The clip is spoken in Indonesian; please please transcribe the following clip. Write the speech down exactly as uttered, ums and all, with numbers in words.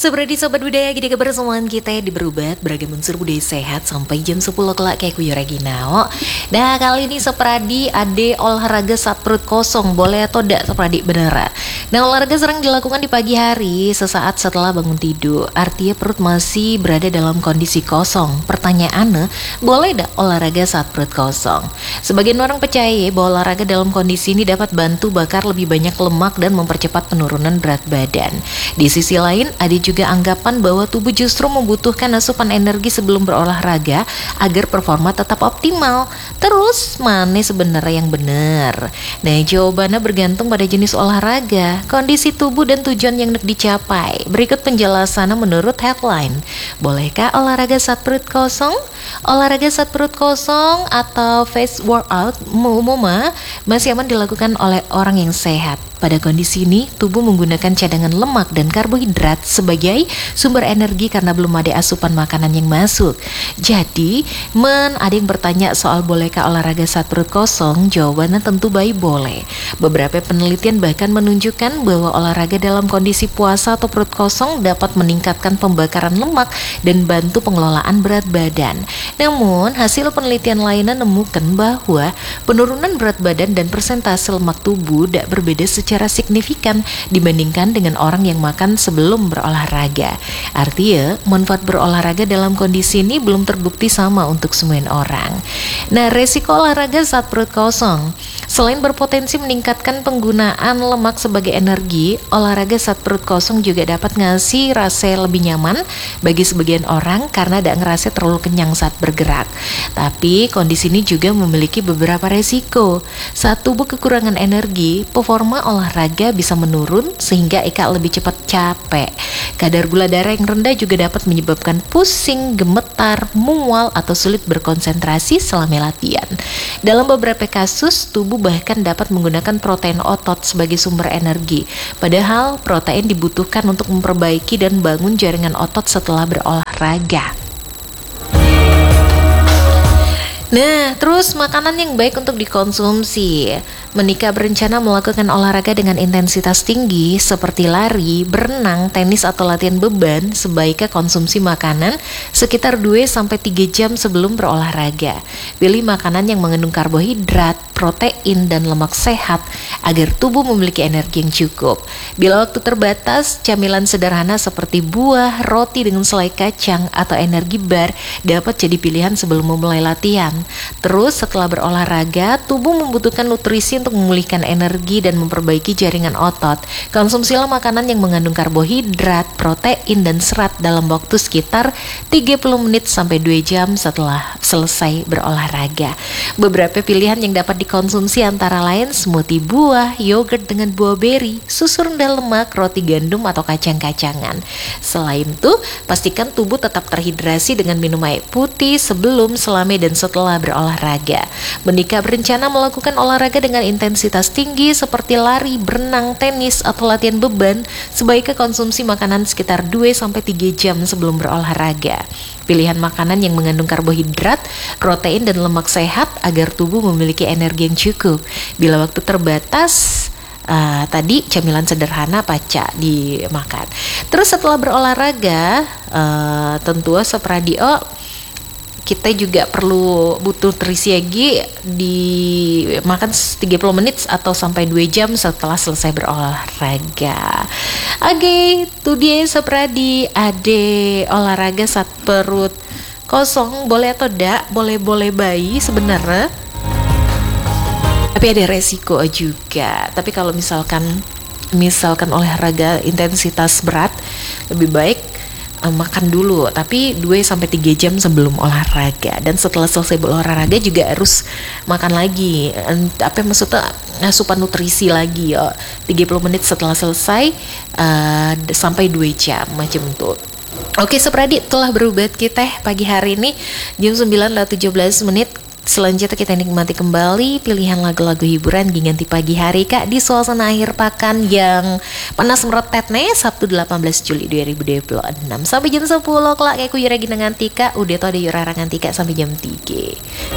Seperti Sobat Budaya, gini kebersamaan kita di Berubat beragam unsur budaya sehat sampai jam sepuluh kelak kayak kuyo Reginao. Nah kali ini Sepradi ade olahraga saat perut kosong, boleh atau tidak Sepradi beneran? Nah olahraga sering dilakukan di pagi hari sesaat setelah bangun tidur. Artinya perut masih berada dalam kondisi kosong. Pertanyaannya, boleh tidak olahraga saat perut kosong? Sebagian orang percaya bahwa olahraga dalam kondisi ini dapat bantu bakar lebih banyak lemak dan mempercepat penurunan berat badan. Di sisi lain, ada juga anggapan bahwa tubuh justru membutuhkan asupan energi sebelum berolahraga agar performa tetap optimal. Terus, mana sebenarnya yang benar? Nah, jawabannya bergantung pada jenis olahraga, kondisi tubuh dan tujuan yang hendak dicapai. Berikut penjelasannya menurut headline. Bolehkah olahraga saat perut kosong? Olahraga saat perut kosong atau face workout umumnya masih aman dilakukan oleh orang yang sehat. Pada kondisi ini, tubuh menggunakan cadangan lemak dan karbohidrat sebagai sumber energi karena belum ada asupan makanan yang masuk. Jadi, men ada yang bertanya soal bolehkah olahraga saat perut kosong? Jawabannya tentu baik boleh. Beberapa penelitian bahkan menunjukkan bahwa olahraga dalam kondisi puasa atau perut kosong dapat meningkatkan pembakaran lemak dan bantu pengelolaan berat badan. Namun, hasil penelitian lainnya menemukan bahwa penurunan berat badan dan persentase lemak tubuh tidak berbeda secara signifikan dibandingkan dengan orang yang makan sebelum berolahraga. Artinya, manfaat berolahraga dalam kondisi ini belum terbukti sama untuk semua orang. Nah, resiko olahraga saat perut kosong. Selain berpotensi meningkatkan penggunaan lemak sebagai energi, olahraga saat perut kosong juga dapat ngasih rasa lebih nyaman bagi sebagian orang karena tidak ngerasa terlalu kenyang saat bergerak. Tapi kondisi ini juga memiliki beberapa resiko. Saat tubuh kekurangan energi, performa olahraga bisa menurun sehingga Eka lebih cepat capek. Kadar gula darah yang rendah juga dapat menyebabkan pusing, gemetar, mual, atau sulit berkonsentrasi selama latihan. Dalam beberapa kasus, tubuh bahkan dapat menggunakan protein otot sebagai sumber energi. Padahal protein dibutuhkan untuk memperbaiki dan bangun jaringan otot setelah berolahraga. Nah, terus makanan yang baik untuk dikonsumsi. Menikah berencana melakukan olahraga dengan intensitas tinggi seperti lari, berenang, tenis, atau latihan beban, sebaiknya konsumsi makanan sekitar dua sampai tiga jam sebelum berolahraga. Pilih makanan yang mengandung karbohidrat, protein, dan lemak sehat agar tubuh memiliki energi yang cukup. Bila waktu terbatas, camilan sederhana seperti buah, roti dengan selai kacang, atau energi bar dapat jadi pilihan sebelum memulai latihan. Terus setelah berolahraga, tubuh membutuhkan nutrisi untuk memulihkan energi dan memperbaiki jaringan otot. Konsumsilah makanan yang mengandung karbohidrat, protein, dan serat dalam waktu sekitar tiga puluh menit sampai dua jam setelah selesai berolahraga. Beberapa pilihan yang dapat dikonsumsi antara lain smoothie buah, yogurt dengan buah beri, susu rendah lemak, roti gandum, atau kacang-kacangan. Selain itu, pastikan tubuh tetap terhidrasi dengan minum air putih sebelum, selama, dan setelah berolahraga. Menikah berencana melakukan olahraga dengan intensitas tinggi seperti lari, berenang, tenis, atau latihan beban, sebaiknya konsumsi makanan sekitar dua sampai tiga jam sebelum berolahraga. Pilihan makanan yang mengandung karbohidrat, protein, dan lemak sehat agar tubuh memiliki energi yang cukup. Bila waktu terbatas, Uh, tadi camilan sederhana paca dimakan. Terus setelah berolahraga, uh, tentu Sepradio kita juga perlu butuh nutrisi lagi, dimakan tiga puluh menit atau sampai dua jam setelah selesai berolahraga. Oke, okay, itu dia Sepradi ade olahraga saat perut kosong, boleh atau tidak? Boleh-boleh bayi sebenarnya. Tapi ada resiko juga. Tapi kalau misalkan misalkan olahraga intensitas berat, lebih baik uh, makan dulu, tapi dua sampai tiga jam sebelum olahraga. Dan setelah selesai berolahraga juga harus makan lagi. Apa maksudnya? Asupan nutrisi lagi ya. tiga puluh menit setelah selesai uh, sampai dua jam macam itu. Oke, Sepradi telah berubat kita pagi hari ini jam sembilan lewat tujuh belas menit. Selanjutnya kita nikmati kembali pilihan lagu-lagu hiburan ganti pagi hari Kak di suasana akhir pekan yang panas meretet nih Sabtu delapan belas Juli dua ribu dua puluh enam sampai jam sepuluh kelak kayak kuyu Regina nganti Kak udah tau ada yurara nganti Kak sampai jam tiga.